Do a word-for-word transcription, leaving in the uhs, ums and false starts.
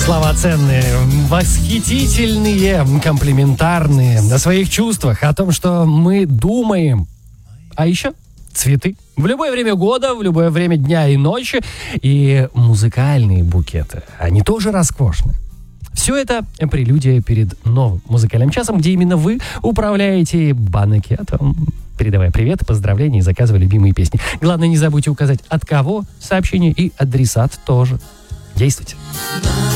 Слова ценные, восхитительные, комплиментарные, о своих чувствах, о том, что мы думаем. А еще цветы. В любое время года, в любое время дня и ночи. И музыкальные букеты. Они тоже роскошны. Все это прелюдия перед новым музыкальным часом, где именно вы управляете банкетом, передавая привет, поздравления и заказывая любимые песни. Главное, не забудьте указать, от кого сообщение и адресат тоже. Действуйте.